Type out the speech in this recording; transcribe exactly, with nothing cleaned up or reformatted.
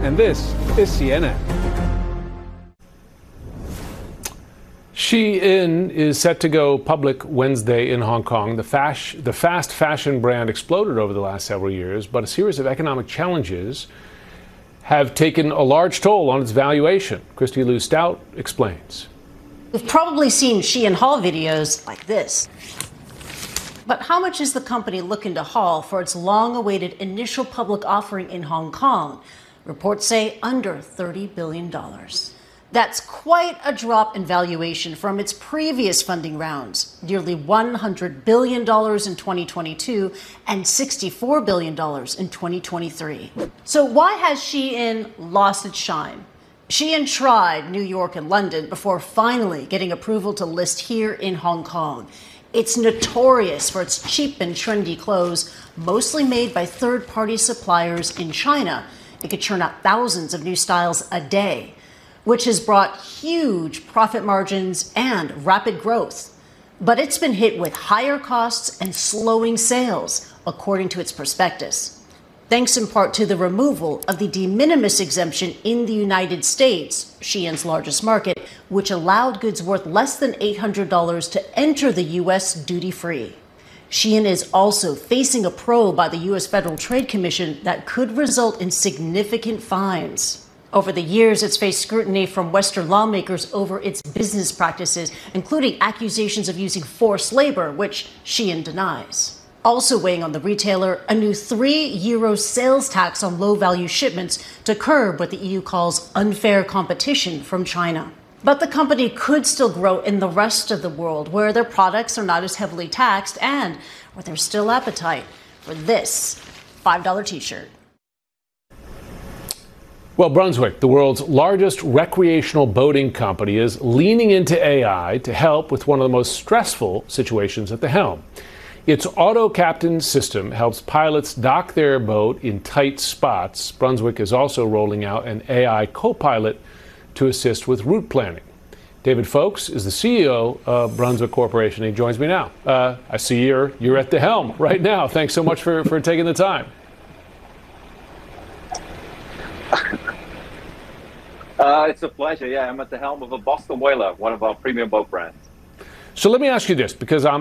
and this is C N N. Shein is set to go public Wednesday in Hong Kong. The, fas- the fast fashion brand exploded over the last several years, but a series of economic challenges have taken a large toll on its valuation. Christy Liu Stout explains. You've probably seen Shein haul videos like this. But how much is the company looking to haul for its long-awaited initial public offering in Hong Kong? Reports say under thirty billion dollars. That's quite a drop in valuation from its previous funding rounds, nearly one hundred billion dollars in twenty twenty-two and sixty-four billion dollars in twenty twenty-three. So why has Shein lost its shine? Shein tried New York and London before finally getting approval to list here in Hong Kong. It's notorious for its cheap and trendy clothes, mostly made by third-party suppliers in China. It could churn out thousands of new styles a day, which has brought huge profit margins and rapid growth. But it's been hit with higher costs and slowing sales, according to its prospectus. Thanks in part to the removal of the de minimis exemption in the United States, Shein's largest market, which allowed goods worth less than eight hundred dollars to enter the U S duty-free. Shein is also facing a probe by the U S Federal Trade Commission that could result in significant fines. Over the years, it's faced scrutiny from Western lawmakers over its business practices, including accusations of using forced labor, which Shein denies. Also weighing on the retailer, a new three euro sales tax on low-value shipments to curb what the E U calls unfair competition from China. But the company could still grow in the rest of the world, where their products are not as heavily taxed and where there's still appetite for this five dollar t-shirt. Well, Brunswick, the world's largest recreational boating company, is leaning into A I to help with one of the most stressful situations at the helm. Its auto captain system helps pilots dock their boat in tight spots. Brunswick is also rolling out an A I co-pilot to assist with route planning. David Folks is the C E O of Brunswick Corporation. He joins me now. Uh, I see you're, you're at the helm right now. Thanks so much for, for taking the time. Uh, it's a pleasure. Yeah, I'm at the helm of a Boston Whaler, one of our premium boat brands. So let me ask you this, because I'm